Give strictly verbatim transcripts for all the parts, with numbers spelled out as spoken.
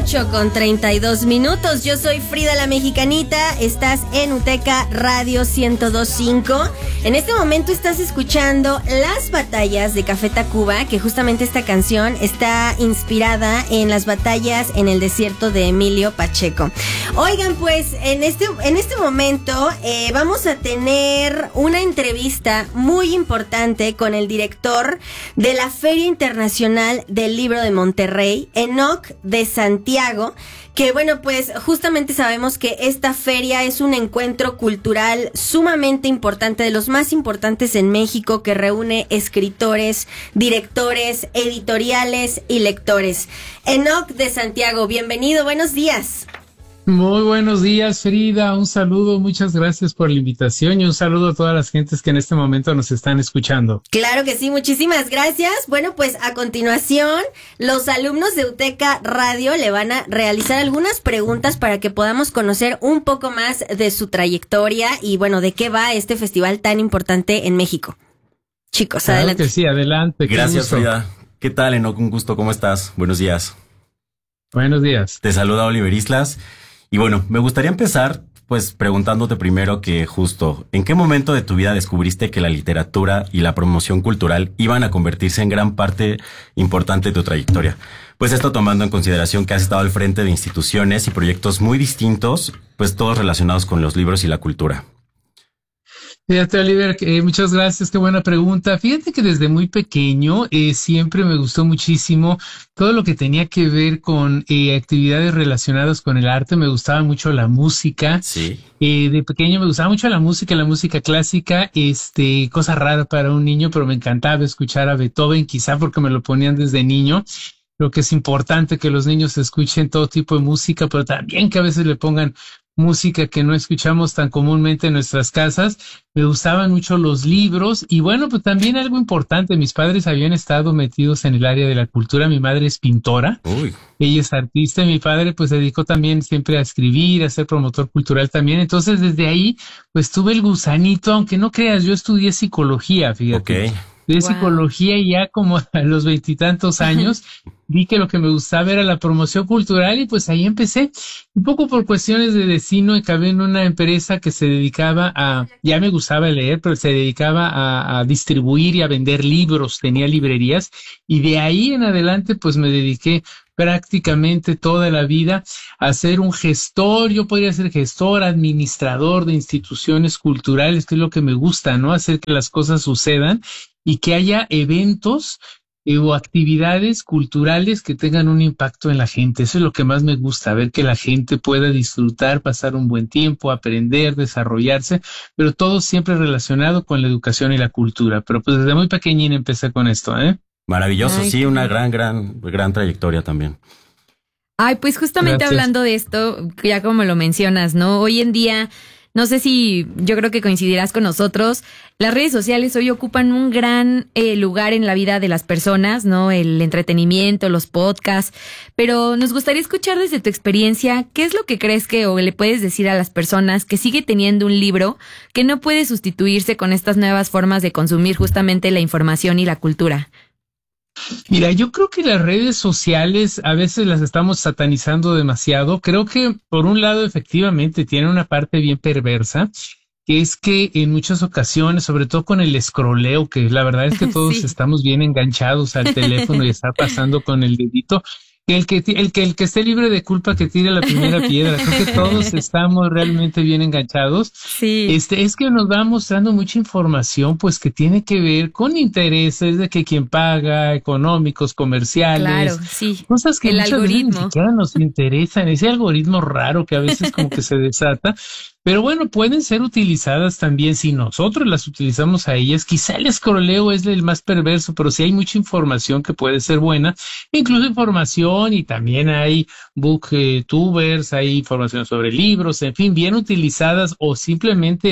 ocho con treinta y dos minutos. Yo soy Frida la Mexicanita. Estás en UTECA Radio ciento dos punto cinco. En este momento estás escuchando Las Batallas de Café Tacuba, que justamente esta canción está inspirada en las batallas en el desierto de Emilio Pacheco. Oigan, pues en este, en este momento eh, vamos a tener una entrevista muy importante con el director de la Feria Internacional del Libro de Monterrey, Enoc de Santiago, que bueno, pues justamente sabemos que esta feria es un encuentro cultural sumamente importante, de los más importantes en México, que reúne escritores, directores, editoriales y lectores. Enoc de Santiago, bienvenido, buenos días. Muy buenos días, Frida, un saludo, muchas gracias por la invitación y un saludo a todas las gentes que en este momento nos están escuchando. Claro que sí, muchísimas gracias. Bueno, pues a continuación, los alumnos de UTECA Radio le van a realizar algunas preguntas para que podamos conocer un poco más de su trayectoria y bueno, de qué va este festival tan importante en México. Chicos, claro adelante. Que sí, adelante. Gracias, Frida. ¿Qué tal, Enoc? Un gusto, ¿cómo estás? Buenos días. Buenos días. Te saluda Oliver Islas. Y bueno, me gustaría empezar pues preguntándote primero que justo, ¿en qué momento de tu vida descubriste que la literatura y la promoción cultural iban a convertirse en gran parte importante de tu trayectoria? Pues esto tomando en consideración que has estado al frente de instituciones y proyectos muy distintos, pues todos relacionados con los libros y la cultura. Fíjate, Oliver, eh, muchas gracias, qué buena pregunta. Fíjate que desde muy pequeño eh, siempre me gustó muchísimo todo lo que tenía que ver con eh, actividades relacionadas con el arte. Me gustaba mucho la música. Sí. Eh, de pequeño me gustaba mucho la música, la música clásica, este, cosa rara para un niño, pero me encantaba escuchar a Beethoven, quizá porque me lo ponían desde niño. Creo que es importante que los niños escuchen todo tipo de música, pero también que a veces le pongan música que no escuchamos tan comúnmente en nuestras casas. Me gustaban mucho los libros y bueno, pues también algo importante, mis padres habían estado metidos en el área de la cultura. Mi madre es pintora. Uy. Ella es artista y mi padre pues se dedicó también siempre a escribir, a ser promotor cultural también. Entonces desde ahí pues tuve el gusanito, aunque no creas, yo estudié psicología, fíjate. Okay. De Wow. psicología y ya como a los veintitantos años vi que lo que me gustaba era la promoción cultural y pues ahí empecé. Un poco por cuestiones de destino acabé en una empresa que se dedicaba a, ya me gustaba leer, pero se dedicaba a, a distribuir y a vender libros, tenía librerías y de ahí en adelante pues me dediqué prácticamente toda la vida a ser un gestor. Yo podría ser gestor, administrador de instituciones culturales, que es lo que me gusta, ¿no? Hacer que las cosas sucedan y que haya eventos eh, o actividades culturales que tengan un impacto en la gente. Eso es lo que más me gusta, ver que la gente pueda disfrutar, pasar un buen tiempo, aprender, desarrollarse, pero todo siempre relacionado con la educación y la cultura. Pero pues desde muy pequeñín empecé con esto, ¿eh? Maravilloso, Ay, sí, una gran, gran, gran trayectoria también. Ay, pues justamente Gracias. Hablando de esto, ya como lo mencionas, ¿no? Hoy en día, no sé si yo creo que coincidirás con nosotros, las redes sociales hoy ocupan un gran eh, lugar en la vida de las personas, ¿no? El entretenimiento, los podcasts, pero nos gustaría escuchar desde tu experiencia, ¿qué es lo que crees que o le puedes decir a las personas que sigue teniendo un libro que no puede sustituirse con estas nuevas formas de consumir justamente la información y la cultura? Mira, yo creo que las redes sociales a veces las estamos satanizando demasiado. Creo que por un lado efectivamente tiene una parte bien perversa, que es que en muchas ocasiones, sobre todo con el escroleo, que la verdad es que todos Sí. estamos bien enganchados al teléfono y está pasando con el dedito. El que, el que el que esté libre de culpa que tire la primera piedra. Creo que todos estamos realmente bien enganchados. Sí. Este es que nos va mostrando mucha información, pues que tiene que ver con intereses de que quien paga, económicos, comerciales, Claro, sí. cosas que El muchas veces algoritmo. ni siquiera nos interesan. Ese algoritmo raro que a veces como que se desata. Pero bueno, pueden ser utilizadas también si nosotros las utilizamos a ellas. Quizá el escroleo es el más perverso, pero sí hay mucha información que puede ser buena, incluso información y también hay booktubers, hay información sobre libros, en fin, bien utilizadas o simplemente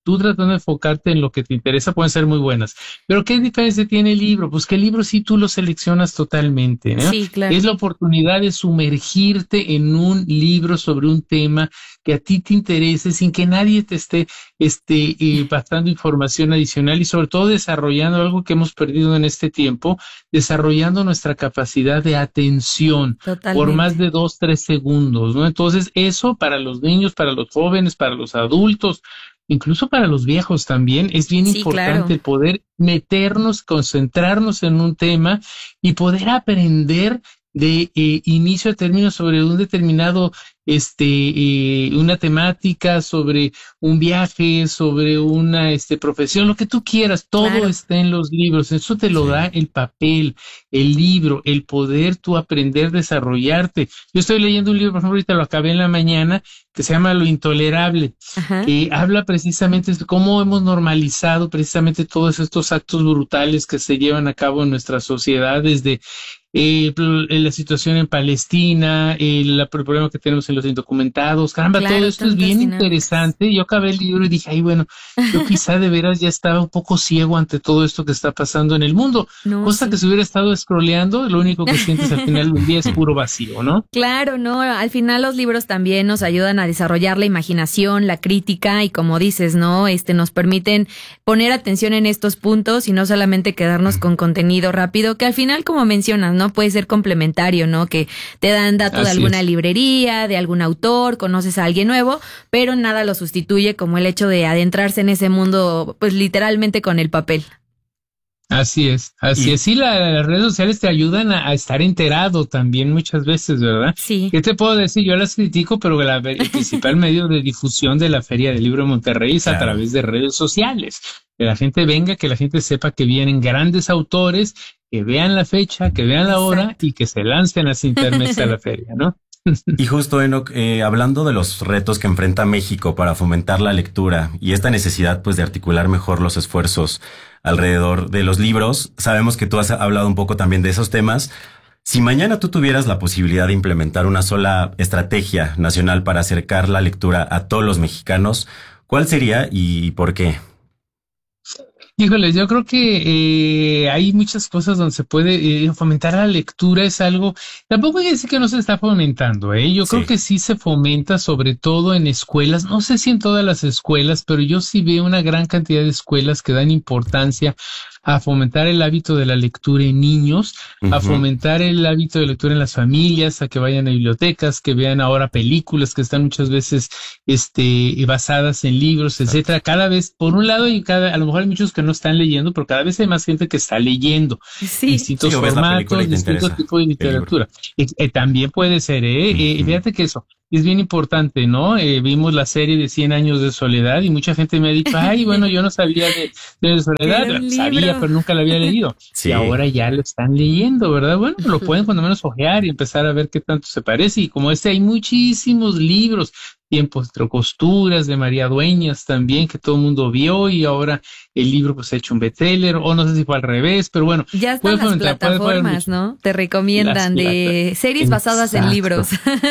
tú tratando de enfocarte en lo que te interesa pueden ser muy buenas. Pero ¿qué diferencia tiene el libro? Pues que el libro sí tú lo seleccionas totalmente, ¿no? Sí, claro. Es la oportunidad de sumergirte en un libro sobre un tema que a ti te interese sin que nadie te esté este, eh, pasando información adicional y sobre todo desarrollando algo que hemos perdido en este tiempo, desarrollando nuestra capacidad de atención Totalmente. por más de dos, tres segundos, ¿no? Entonces eso para los niños, para los jóvenes, para los adultos, incluso para los viejos también, es bien Sí, importante claro. el poder meternos, concentrarnos en un tema y poder aprender de eh, inicio a término sobre un determinado, este, eh, una temática, sobre un viaje, sobre una, este, profesión, lo que tú quieras, todo Claro. está en los libros. Eso te lo Sí. da el papel, el libro, el poder tú aprender, desarrollarte. Yo estoy leyendo un libro, por ejemplo, ahorita lo acabé en la mañana, que se llama Lo Intolerable, Ajá. que habla precisamente de cómo hemos normalizado precisamente todos estos actos brutales que se llevan a cabo en nuestra sociedad, desde eh, la situación en Palestina, el, el problema que tenemos en los indocumentados, caramba, Claro, todo esto es tantas bien dinámicas. interesante. Yo acabé el libro y dije, ay, bueno, yo quizá de veras ya estaba un poco ciego ante todo esto que está pasando en el mundo, No, cosa sí. que si hubiera estado scrolleando, lo único que sientes al final del día es puro vacío, ¿no? Claro, no, al final los libros también nos ayudan a desarrollar la imaginación, la crítica y como dices, ¿no? Este nos permiten poner atención en estos puntos y no solamente quedarnos con contenido rápido, que al final, como mencionas, ¿no? Puede ser complementario, ¿no? Que te dan datos de Así alguna es. librería, de algún autor, conoces a alguien nuevo, pero nada lo sustituye como el hecho de adentrarse en ese mundo, pues literalmente con el papel. Así es, así Y- es. Sí, la- las redes sociales te ayudan a, a estar enterado también muchas veces, ¿verdad? Sí. ¿Qué te puedo decir? Yo las critico, pero la, el principal medio de difusión de la Feria del Libro de Monterrey es a Claro. través de redes sociales. Que la gente venga, que la gente sepa que vienen grandes autores, que vean la fecha, que vean la hora Exacto. y que se lancen a intermeses a la feria, ¿no? Y justo, Enoch, eh, hablando de los retos que enfrenta México para fomentar la lectura y esta necesidad pues de articular mejor los esfuerzos alrededor de los libros, sabemos que tú has hablado un poco también de esos temas. Si mañana tú tuvieras la posibilidad de implementar una sola estrategia nacional para acercar la lectura a todos los mexicanos, ¿cuál sería y por qué? Híjoles, yo creo que eh, hay muchas cosas donde se puede eh, fomentar la lectura, es algo, tampoco hay que decir que no se está fomentando, ¿eh? Yo Sí. creo que sí se fomenta, sobre todo en escuelas, no sé si en todas las escuelas, pero yo sí veo una gran cantidad de escuelas que dan importancia a fomentar el hábito de la lectura en niños, a Ujú. fomentar el hábito de lectura en las familias, a que vayan a bibliotecas, que vean ahora películas que están muchas veces este, basadas en libros, etcétera. Cada vez, por un lado, y cada, a lo mejor hay muchos que no están leyendo, pero cada vez hay más gente que está leyendo Sí. distintos Sí, o ves la película formatos, y te distintos interesa tipos de el libro. literatura. Eh, eh, también puede ser, ¿eh? Eh, Ujú. fíjate que eso es bien importante, ¿no? Eh, vimos la serie de Cien años de soledad y mucha gente me ha dicho, ay, bueno, yo no sabía de, de soledad, Era un sabía, libro. pero nunca la había leído. Sí. Y ahora ya lo están leyendo, ¿verdad? Bueno, lo pueden cuando menos ojear y empezar a ver qué tanto se parece. Y como este, hay muchísimos libros, Tiempos entre costuras, de María Dueñas también, que todo el mundo vio, y ahora el libro pues ha hecho un bestseller, o no sé si fue al revés, pero bueno. Ya puede están las fomentar, puede poner plataformas, mucho. ¿no? Te recomiendan Las de plata- series basadas en Exacto. libros.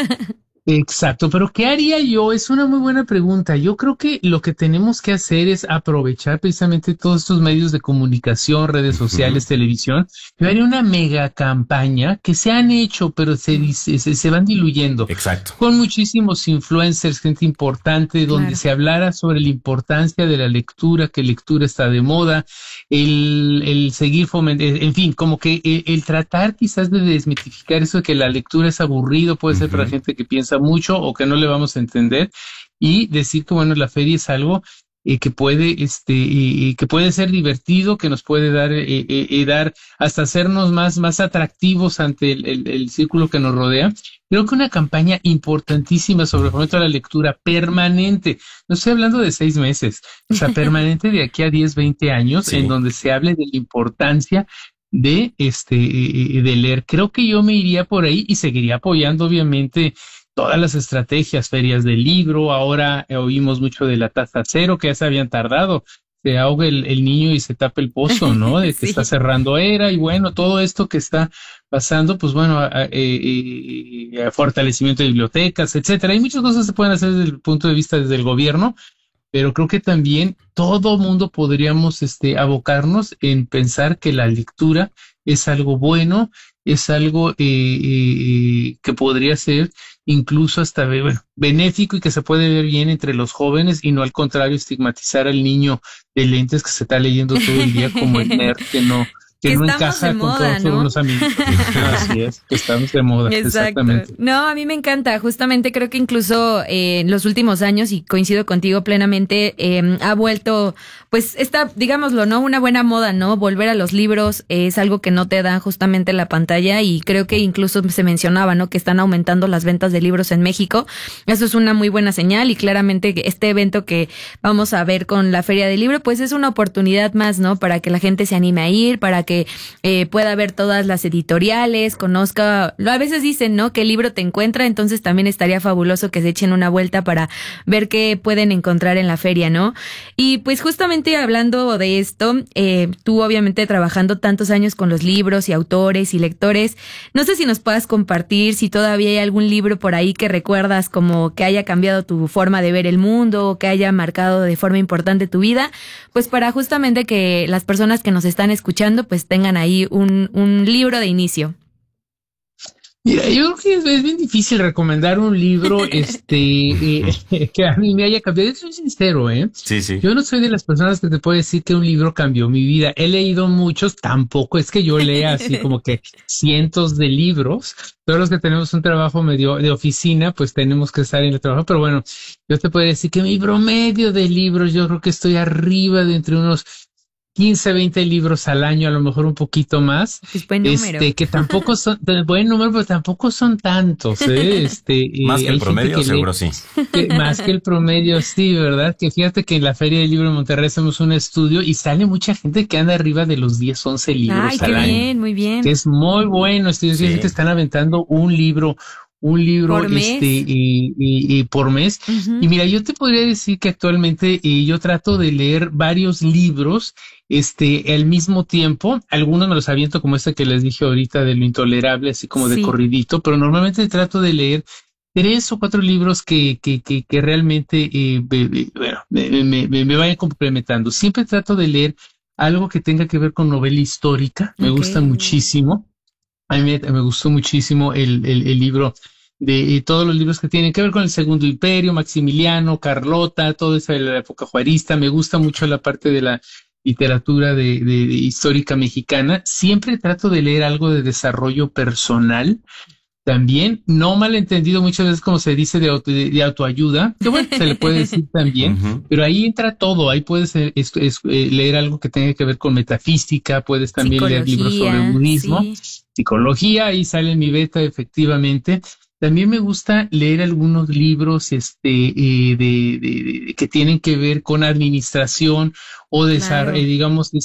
Exacto, pero ¿qué haría yo? Es una muy buena pregunta. Yo creo que lo que tenemos que hacer es aprovechar precisamente todos estos medios de comunicación, redes sociales, Ujú. televisión. Yo haría una mega campaña que se han hecho, pero se, dice- se, se van diluyendo. Exacto. Con muchísimos influencers, gente importante, donde Claro. se hablara sobre la importancia de la lectura, que lectura está de moda, el, el seguir fomentando, en fin, como que el, el tratar quizás de desmitificar eso de que la lectura es aburrido, puede ser para Ujú. gente que piensa mucho o que no le vamos a entender, y decir que bueno, la feria es algo eh, que puede, este, eh, eh, que puede ser divertido, que nos puede dar, eh, eh, eh, dar hasta hacernos más, más atractivos ante el, el, el círculo que nos rodea. Creo que una campaña importantísima sobre el fomento de la lectura permanente, no estoy hablando de seis meses, o sea, permanente de aquí a diez, veinte años, Sí. en donde se hable de la importancia de este eh, de leer. Creo que yo me iría por ahí y seguiría apoyando, obviamente, todas las estrategias, ferias del libro. Ahora eh, oímos mucho de la tasa cero, que ya se habían tardado. Se ahoga el, el niño y se tapa el pozo, ¿no? De que Sí. está cerrando era, y bueno, todo esto que está pasando, pues bueno, a, a- eh, eh, a fortalecimiento de bibliotecas, etcétera. Hay muchas cosas que se pueden hacer desde el punto de vista desde el gobierno, pero creo que también todo mundo podríamos este, abocarnos en pensar que la lectura es algo bueno, es algo eh, eh, que podría ser incluso hasta bueno, benéfico y que se puede ver bien entre los jóvenes y no al contrario estigmatizar al niño de lentes que se está leyendo todo el día como el nerd que no que, que no encaja con moda, todos ¿no? los amigos. Así es, que estamos de moda. Exacto. Exactamente. No, a mí me encanta. Justamente creo que incluso eh, en los últimos años, y coincido contigo plenamente, eh, ha vuelto, pues, esta, digámoslo, ¿no? Una buena moda, ¿no? Volver a los libros eh, es algo que no te dan justamente la pantalla y creo que incluso se mencionaba, ¿no? Que están aumentando las ventas de libros en México. Eso es una muy buena señal y claramente este evento que vamos a ver con la Feria del Libro, pues es una oportunidad más, ¿no? Para que la gente se anime a ir, para que eh, pueda ver todas las editoriales, conozca, a veces dicen, ¿no? Que el libro te encuentra, entonces también estaría fabuloso que se echen una vuelta para ver qué pueden encontrar en la feria, ¿no? Y pues justamente hablando de esto, eh, tú obviamente trabajando tantos años con los libros y autores y lectores, no sé si nos puedas compartir si todavía hay algún libro por ahí que recuerdas como que haya cambiado tu forma de ver el mundo o que haya marcado de forma importante tu vida, pues para justamente que las personas que nos están escuchando pues tengan ahí un, un libro de inicio. Mira, yo creo que es, es bien difícil recomendar un libro este eh, que a mí me haya cambiado. Soy sincero, ¿eh? Sí, sí. Yo no soy de las personas que te puedo decir que un libro cambió mi vida. He leído muchos, tampoco es que yo lea así como que cientos de libros. Todos los que tenemos un trabajo medio de oficina, pues tenemos que estar en el trabajo. Pero bueno, yo te puedo decir que mi promedio de libros, yo creo que estoy arriba de entre unos quince, veinte libros al año, a lo mejor un poquito más. Es buen número. Este, que tampoco son, buen número, pero tampoco son tantos, ¿eh? Este, más que el promedio, que seguro lee, sí. Que, más que el promedio, sí, ¿verdad? Que fíjate que en la Feria del Libro de Monterrey hacemos un estudio y sale mucha gente que anda arriba de los diez, once libros Ay, al qué año. bien, muy bien. Que es muy bueno. Estoy sí. que están aventando un libro un libro por mes. este y, y, y por mes. Uh-huh. Y mira, yo te podría decir que actualmente eh, yo trato de leer varios libros este al mismo tiempo. Algunos me los aviento como este que les dije ahorita de lo intolerable, así como sí. de corridito, pero normalmente trato de leer tres o cuatro libros que, que, que, que realmente eh, me, bueno, me, me, me, me vayan complementando. Siempre trato de leer algo que tenga que ver con novela histórica. Me okay. gusta muchísimo. A mí me, me gustó muchísimo el, el, el libro de eh, todos los libros que tienen que ver con el Segundo Imperio, Maximiliano, Carlota, todo eso de la época juarista. Me gusta mucho la parte de la literatura de, de, de histórica mexicana. Siempre trato de leer algo de desarrollo personal. También, no malentendido muchas veces como se dice de, auto, de, de autoayuda, que bueno, se le puede decir también, uh-huh. pero ahí entra todo, ahí puedes es, es, es, leer algo que tenga que ver con metafísica, puedes también psicología, leer libros sobre budismo, sí. psicología, ahí sale en mi beta efectivamente. También me gusta leer algunos libros este eh, de, de, de que tienen que ver con administración o de, claro. eh, digamos,